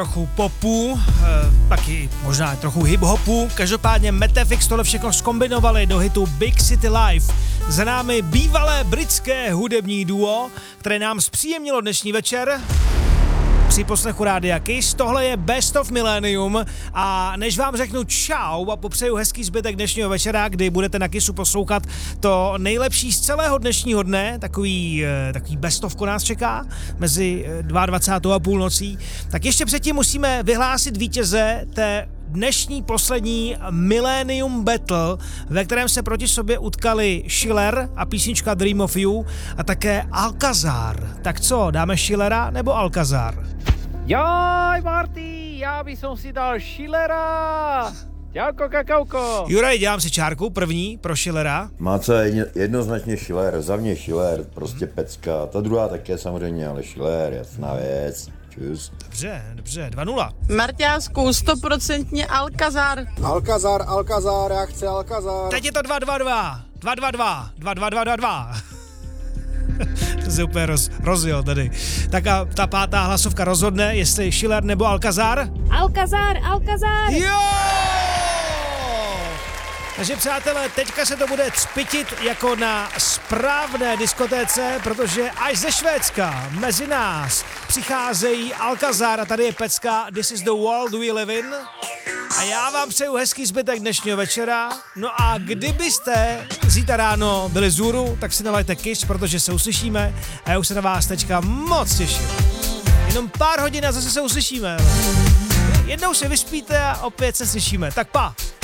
trochu popu, taky možná trochu hip-hopu, každopádně Metafix tohle všechno zkombinovali do hitu Big City Life. Za námi bývalé britské hudební duo, které nám zpříjemnilo dnešní večer při poslechu Rádia Kiss. Tohle je Best of Millennium a než vám řeknu čau a popřeju hezký zbytek dnešního večera, kdy budete na Kissu poslouchat to nejlepší z celého dnešního dne, takový bestovko nás čeká mezi 22. a půlnocí, tak ještě předtím musíme vyhlásit vítěze té dnešní poslední Millennium Battle, ve kterém se proti sobě utkali Schiller a písnička Dream of You a také Alcazar. Tak co, dáme Schillera nebo Alcazar? Jaj, Marty, já bych si dal Schillera. Čauko, kakauko. Juraj, dělám si čárku první pro Schillera. Má co jednoznačně Schiller, za mě Schiller, prostě pecka. Ta druhá také samozřejmě, ale Schiller, jasná věc. Čus. Dobře, 2-0. Marťásku, 100% Alcazar. Alcazar, já chci Alcazar. Teď je to 2-2-2. 2-2-2. To se úplně rozjel tady. Tak a ta pátá hlasovka rozhodne, jestli Schiller nebo Alcazar. Alcazar. Jo! Takže přátelé, teďka se to bude cpitit jako na správné diskotéce, protože až ze Švédska mezi nás přicházejí Alcazar a tady je pecka This is the world we live in. A já vám přeju hezký zbytek dnešního večera. No a kdybyste zítra ráno byli zůru, tak si nalajte Kiss, protože se uslyšíme a já už se na vás teďka moc těším. Jenom pár hodin a zase se uslyšíme. Jednou se vyspíte a opět se slyšíme. Tak pa!